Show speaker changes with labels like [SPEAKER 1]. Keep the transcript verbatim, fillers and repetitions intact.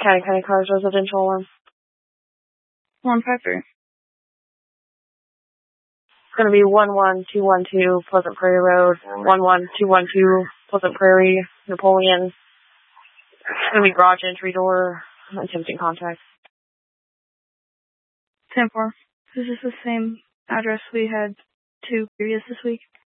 [SPEAKER 1] County County Cars Residential Alarm.
[SPEAKER 2] one five three.
[SPEAKER 1] It's going to be one one two one two Pleasant Prairie Road, one one two one two Pleasant Prairie, Napoleon. It's going to be garage entry door, attempting contact.
[SPEAKER 2] ten four. Is this the same address we had two previous this week?